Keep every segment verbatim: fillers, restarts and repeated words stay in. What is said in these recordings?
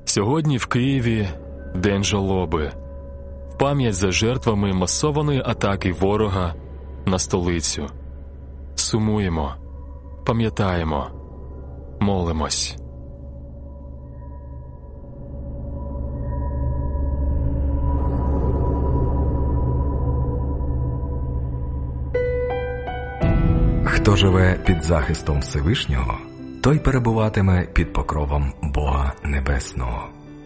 Сьогодні в Києві День жалоби. В пам'ять за жертвами масованої атаки ворога на столицю. Сумуємо, пам'ятаємо, молимось. Хто живе під захистом Всевишнього, той перебуватиме під покровом Бога Небесного.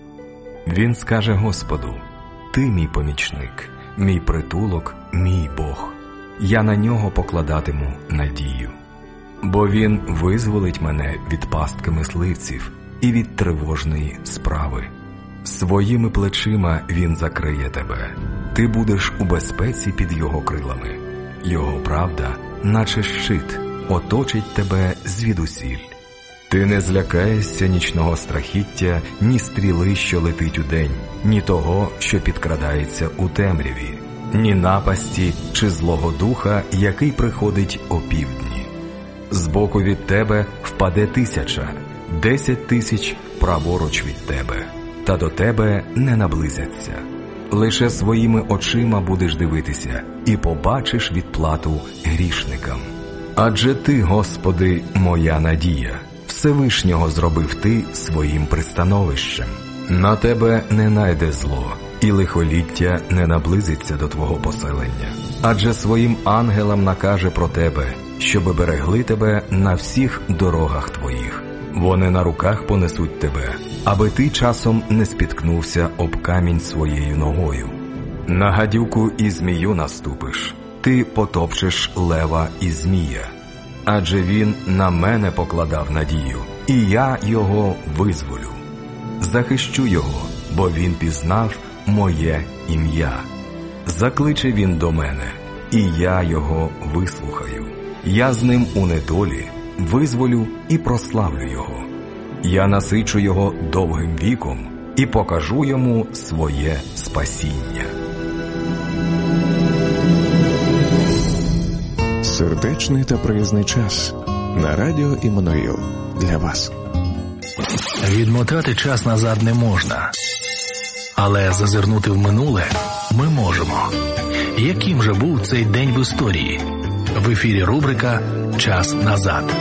Він скаже Господу: «Ти мій помічник, мій притулок, мій Бог. Я на нього покладатиму надію. Бо він визволить мене від пастки мисливців і від тривожної справи. Своїми плечима він закриє тебе. Ти будеш у безпеці під його крилами. Його правда, наче щит, оточить тебе звідусіль. Ти не злякаєшся нічного страхіття, ні стріли, що летить удень, ні того, що підкрадається у темряві, ні напасті чи злого духа, який приходить опівдні. Збоку від тебе впаде тисяча, десять тисяч праворуч від тебе, та до тебе не наблизяться. Лише своїми очима будеш дивитися і побачиш відплату грішникам. Адже ти, Господи, моя надія, Всевишнього зробив ти своїм пристановищем. На тебе не найде зло, і лихоліття не наблизиться до твого поселення. Адже своїм ангелам накаже про тебе, щоби берегли тебе на всіх дорогах твоїх. Вони на руках понесуть тебе, аби ти часом не спіткнувся об камінь своєю ногою. На гадюку і змію наступиш, ти потопчеш лева і змія. Адже він на мене покладав надію, і я його визволю. Захищу його, бо він пізнав моє ім'я. Закличе він до мене, і я його вислухаю. Я з ним у недолі визволю і прославлю його. Я насичу його довгим віком і покажу йому своє спасіння. Сердечний та приязний час на радіо Іммануїл для вас. Відмотати час назад не можна, але зазирнути в минуле ми можемо. Яким же був цей день в історії? В ефірі рубрика «Час назад».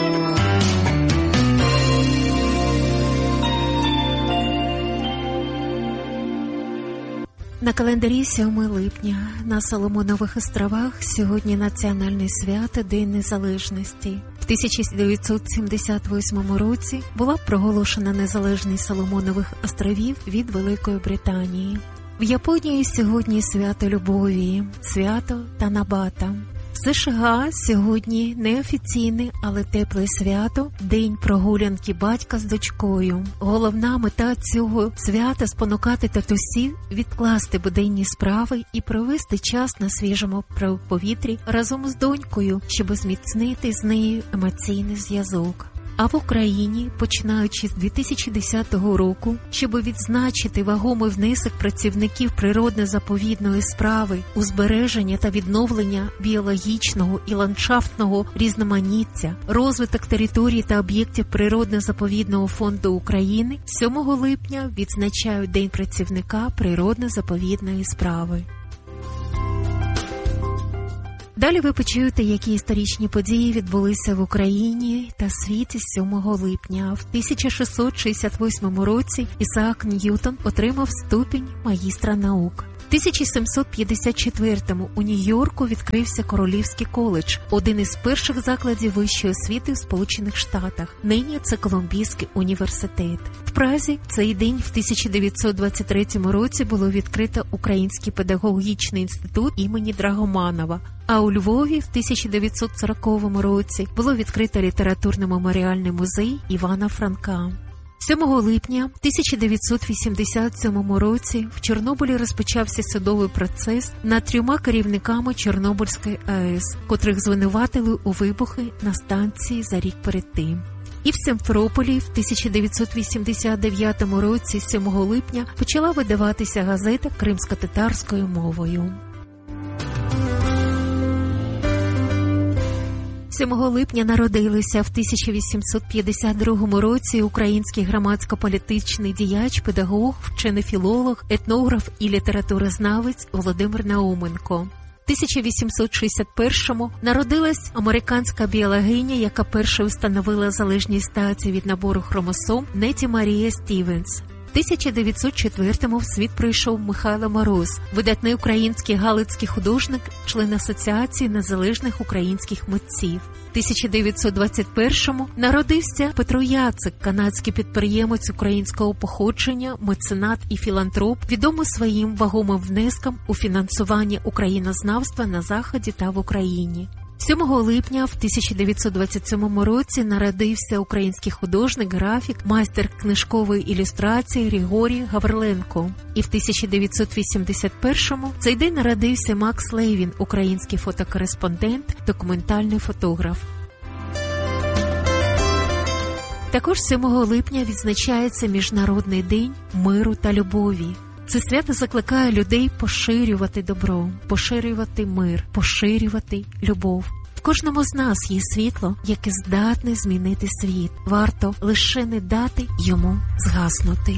На календарі сьоме липня на Соломонових островах сьогодні національне свято День Незалежності. В тисяча дев'ятсот сімдесят восьмому році була проголошена незалежність Соломонових островів від Великої Британії. В Японії сьогодні свято любові, свято Танабата. В США сьогодні неофіційне, але тепле свято – День прогулянки батька з дочкою. Головна мета цього свята – спонукати татусів відкласти буденні справи і провести час на свіжому повітрі разом з донькою, щоб зміцнити з нею емоційний зв'язок. А в Україні, починаючи з дві тисячі десятого року, щоб відзначити вагомий внесок працівників природно-заповідної справи у збереження та відновлення біологічного і ландшафтного різноманіття, розвиток територій та об'єктів природно-заповідного фонду України, сьомого липня відзначають День працівника природно-заповідної справи. Далі ви почуєте, які історичні події відбулися в Україні та світі сьомого липня. В тисяча шістсот шістдесят восьмому році Ісаак Ньютон отримав ступінь магістра наук. В тисяча сімсот п'ятдесят четвертому у Нью-Йорку відкрився Королівський коледж, один із перших закладів вищої освіти в Сполучених Штатах. Нині це Колумбійський університет. В Празі цей день в тисяча дев'ятсот двадцять третьому році було відкрито Український педагогічний інститут імені Драгоманова. А у Львові в тисяча дев'ятсот сороковому році було відкрито літературно-меморіальний музей Івана Франка. сьомого липня тисяча дев'ятсот вісімдесят сьомому році в Чорнобилі розпочався судовий процес над трьома керівниками Чорнобильської АЕС, котрих звинуватили у вибухи на станції за рік перед тим. І в Сімферополі в тисяча дев'ятсот вісімдесят дев'ятому році сьомого липня почала видаватися газета кримсько-татарською мовою. сьомого липня народилися в тисяча вісімсот п'ятдесят другому році український громадсько-політичний діяч, педагог, вчений філолог, етнограф і літературознавець Володимир Науменко. В тисяча вісімсот шістдесят першому народилась американська біологиня, яка першою встановила залежність статі від набору хромосом, Нетті Марія Стівенс. В тисяча дев'ятсот четвертому в світ прийшов Михайло Мороз, видатний український галицький художник, член Асоціації незалежних українських митців. В тисяча дев'ятсот двадцять першому народився Петро Яцик, канадський підприємець українського походження, меценат і філантроп, відомий своїм вагомим внеском у фінансування українознавства на Заході та в Україні. сьомого липня в тисяча дев'ятсот двадцять сьомому році народився український художник, графік, майстер книжкової ілюстрації Григорій Гавриленко. І в тисяча дев'ятсот вісімдесят першому цей день народився Макс Левін, український фотокореспондент, документальний фотограф. Також сьомого липня відзначається Міжнародний день миру та любові. Це свято закликає людей поширювати добро, поширювати мир, поширювати любов. В кожному з нас є світло, яке здатне змінити світ. Варто лише не дати йому згаснути.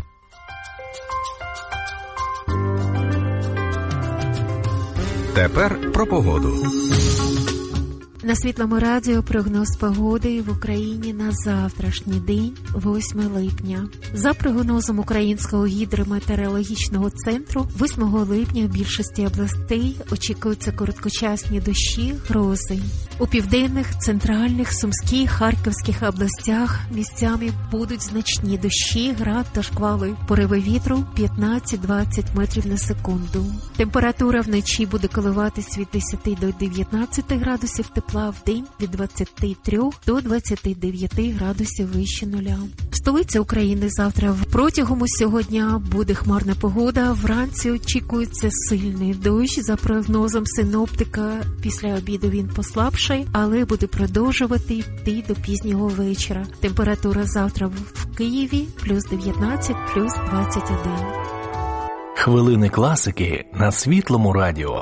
Тепер про погоду. На Світлому радіо прогноз погоди в Україні на завтрашній день, восьмого липня. За прогнозом Українського гідрометеорологічного центру, восьмого липня в більшості областей очікуються короткочасні дощі, грози. У південних, центральних, Сумській, Харківських областях місцями будуть значні дощі, град та шквали. Пориви вітру п'ятнадцять-двадцять метрів на секунду. Температура вночі буде коливатись від десяти до дев'ятнадцяти градусів тепла, в день від двадцяти трьох до двадцяти дев'яти градусів вище нуля. В столиці України завтра протягом усього дня буде хмарна погода. Вранці очікується сильний дощ. За прогнозом синоптика, після обіду він послабшає, але буде продовжувати йти до пізнього вечора. Температура завтра в Києві плюс дев'ятнадцять, плюс двадцять один. Хвилини класики на Світлому радіо.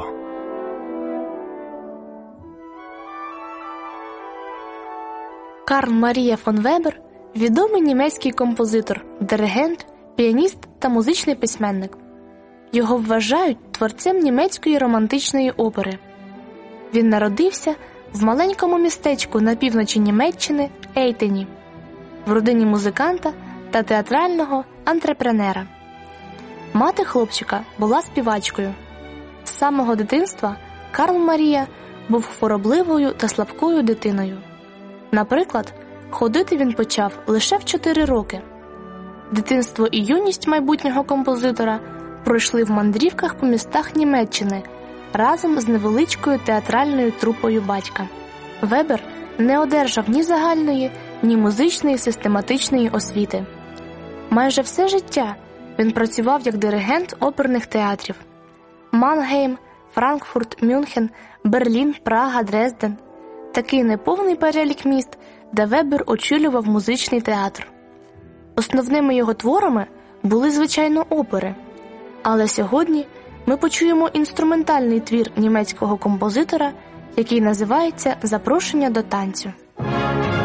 Карл Марія фон Вебер – відомий німецький композитор, диригент, піаніст та музичний письменник. Його вважають творцем німецької романтичної опери. Він народився в маленькому містечку на півночі Німеччини Ейтені, в родині музиканта та театрального антрепренера. Мати хлопчика була співачкою. З самого дитинства Карл Марія був хворобливою та слабкою дитиною. Наприклад, ходити він почав лише в чотири роки. Дитинство і юність майбутнього композитора пройшли в мандрівках по містах Німеччини разом з невеличкою театральною трупою батька. Вебер не одержав ні загальної, ні музичної систематичної освіти. Майже все життя він працював як диригент оперних театрів. Мангейм, Франкфурт, Мюнхен, Берлін, Прага, Дрезден. Такий неповний перелік міст, де Вебер очолював музичний театр. Основними його творами були, звичайно, опери. Але сьогодні ми почуємо інструментальний твір німецького композитора, який називається «Запрошення до танцю».